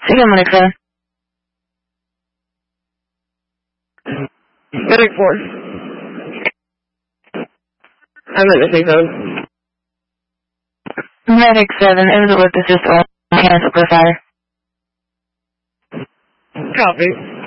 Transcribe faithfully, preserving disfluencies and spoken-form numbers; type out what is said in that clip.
Again, Medic seven. Medic four. I'm at the safe zone. Medic seven, it was a whip assist on hands up for fire. Copy.